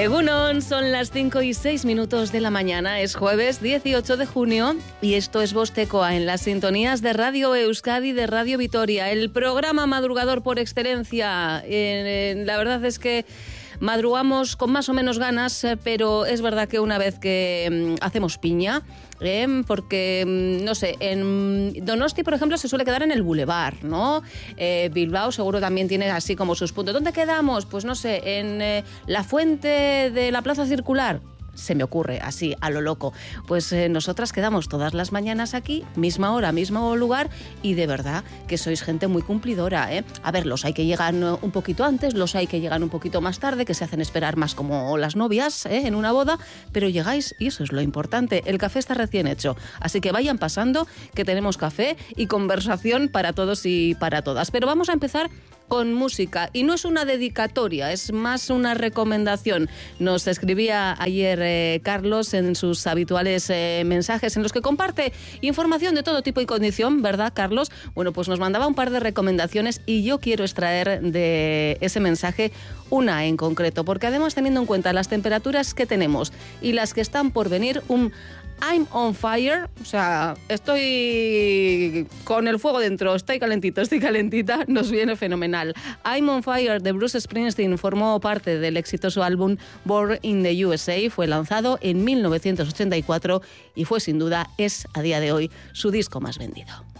Egunon, son las 5:06 de la mañana, es jueves 18 de junio y esto es Vostecoa en las sintonías de Radio Euskadi, de Radio Vitoria, el programa madrugador por excelencia. La verdad es que madrugamos con más o menos ganas, pero es verdad que una vez que hacemos piña, porque, no sé, en Donosti, por ejemplo, se suele quedar en el Boulevard, ¿no? Bilbao seguro también tiene así como sus puntos. ¿Dónde quedamos? Pues no sé, en la fuente de la Plaza Circular. Se me ocurre, así, a lo loco. Pues nosotras quedamos todas las mañanas aquí, misma hora, mismo lugar, y de verdad que sois gente muy cumplidora, ¿eh? A ver, los hay que llegan un poquito antes, los hay que llegan un poquito más tarde, que se hacen esperar más como las novias, en una boda, pero llegáis y eso es lo importante. El café está recién hecho, así que vayan pasando, que tenemos café y conversación para todos y para todas. Pero vamos a empezar con música, y no es una dedicatoria, es más una recomendación. Nos escribía ayer Carlos en sus habituales mensajes en los que comparte información de todo tipo y condición, ¿verdad, Carlos? Bueno, pues nos mandaba un par de recomendaciones y yo quiero extraer de ese mensaje una en concreto, porque además, teniendo en cuenta las temperaturas que tenemos y las que están por venir, un I'm on fire, o sea, estoy con el fuego dentro, estoy calentita, nos viene fenomenal. I'm on fire de Bruce Springsteen formó parte del exitoso álbum Born in the USA, fue lanzado en 1984 y fue sin duda, es a día de hoy, su disco más vendido.